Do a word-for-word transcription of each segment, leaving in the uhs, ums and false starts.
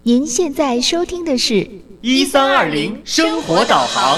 您现在收听的是一三二零生活导航。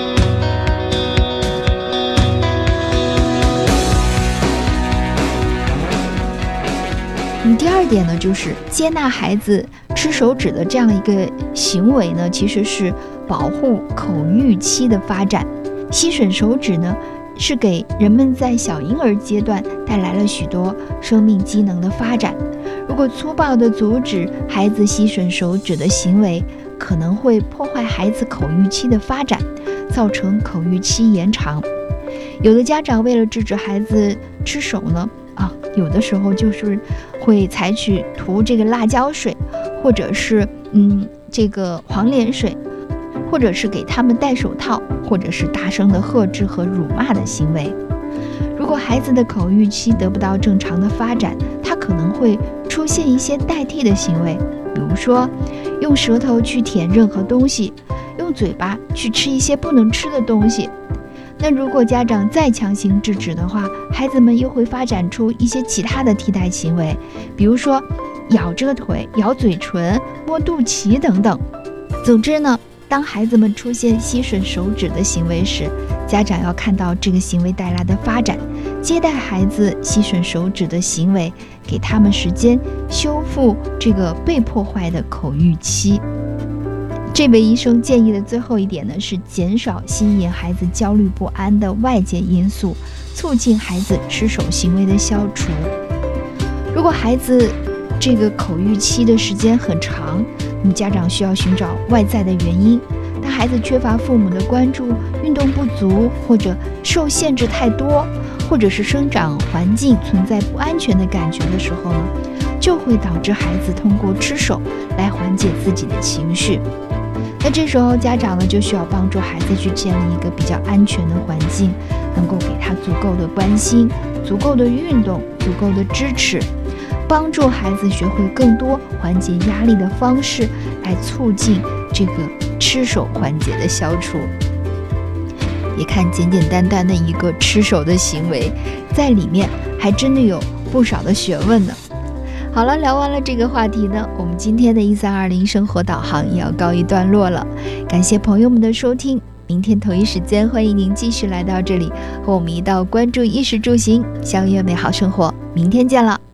嗯，第二点呢，就是接纳孩子吃手指的这样一个行为呢，其实是保护口欲期的发展。吸吮手指呢，是给人们在小婴儿阶段带来了许多生命机能的发展。如果粗暴地阻止孩子吸吮手指的行为，可能会破坏孩子口欲期的发展，造成口欲期延长。有的家长为了制止孩子吃手呢，啊，有的时候就是会采取涂这个辣椒水，或者是嗯这个黄连水，或者是给他们戴手套，或者是大声的呵斥和辱骂的行为。如果孩子的口欲期得不到正常的发展，他可能会出现一些代替的行为，比如说用舌头去舔任何东西，用嘴巴去吃一些不能吃的东西。那如果家长再强行制止的话，孩子们又会发展出一些其他的替代行为，比如说咬着腿、咬嘴唇、摸肚脐等等。总之呢，当孩子们出现吸吮手指的行为时，家长要看到这个行为带来的发展，接待孩子吸吮手指的行为，给他们时间修复这个被破坏的口欲期。这位医生建议的最后一点呢，是减少吸引孩子焦虑不安的外界因素，促进孩子吃手行为的消除。如果孩子这个口欲期的时间很长，那么家长需要寻找外在的原因。当孩子缺乏父母的关注，运动不足，或者受限制太多，或者是生长环境存在不安全的感觉的时候呢，就会导致孩子通过吃手来缓解自己的情绪。那这时候家长呢，就需要帮助孩子去建立一个比较安全的环境，能够给他足够的关心、足够的运动、足够的支持，帮助孩子学会更多缓解压力的方式，来促进这个吃手环节的消除。也看简简单单的一个吃手的行为，在里面还真的有不少的学问呢。好了，聊完了这个话题呢，我们今天的一三二零生活导航也要告一段落了。感谢朋友们的收听，明天同一时间欢迎您继续来到这里，和我们一道关注衣食住行，相约美好生活。明天见了。